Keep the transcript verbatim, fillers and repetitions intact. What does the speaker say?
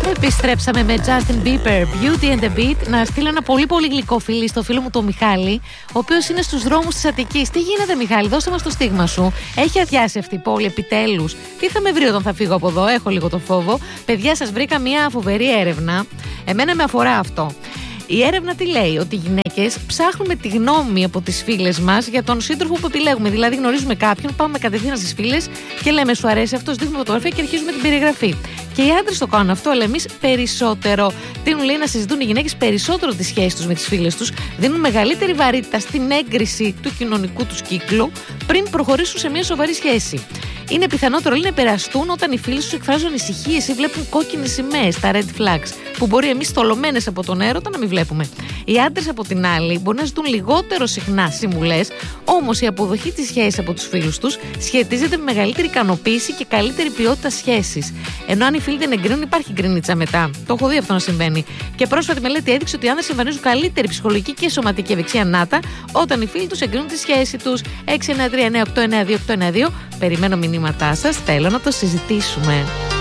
Επιστρέψαμε με Justin Bieber, Beauty and the Beat. Να στείλω ένα πολύ πολύ γλυκό φιλί στο φίλο μου τον Μιχάλη, ο οποίος είναι στους δρόμους της Αττικής. Τι γίνεται, Μιχάλη, δώσε μας το στίγμα σου. Έχει αδειάσει αυτή η πόλη επιτέλους? Τι θα με βρει όταν θα φύγω από εδώ? Έχω λίγο το φόβο. Παιδιά, σας βρήκα μια φοβερή έρευνα. Εμένα με αφορά αυτό. Η έρευνα τι λέει? Ότι οι γυναίκες ψάχνουμε τη γνώμη από τις φίλες μας για τον σύντροφο που επιλέγουμε. Δηλαδή, γνωρίζουμε κάποιον, πάμε κατευθείαν στις φίλες και λέμε: σου αρέσει αυτός, δείχνουμε φωτογραφία και αρχίζουμε την περιγραφή. Και οι άντρες το κάνουν αυτό, αλλά εμείς περισσότερο. Τείνουν, λέει, να συζητούν οι γυναίκες περισσότερο τις σχέσεις τους με τις φίλες τους, δίνουν μεγαλύτερη βαρύτητα στην έγκριση του κοινωνικού τους κύκλου πριν προχωρήσουν σε μια σοβαρή σχέση. Είναι πιθανότερο, λέει, να επηρεαστούν όταν οι φίλοι τους εκφράζουν ανησυχίες ή βλέπουν κόκκινες σημαίες, τα red flags, που μπορεί εμείς θολωμένες από τον έρωτα να μην βλέπουμε. Οι άντρες, από την άλλη, μπορεί να ζητούν λιγότερο συχνά συμβουλές, όμως η αποδοχή της σχέσης από τους φίλους τους σχετίζεται με μεγαλύτερη ικανοποίηση και καλύτερη ποιότητα σχέσης. Ενώ αν οι φίλοι δεν εγκρίνουν, υπάρχει γκρινίτσα μετά. Το έχω δει αυτό να συμβαίνει. Και πρόσφατη μελέτη έδειξε ότι οι άνδρες εμφανίζουν καλύτερη ψυχολογική και σωματική ευεξία νάτα όταν οι φίλοι τους εγκρίνουν τη σχέση τους. έξι ένα τρία εννιά οκτώ εννιά δύο οκτώ εννιά δύο. Περιμένω μηνύματά σας, θέλω να το συζητήσουμε.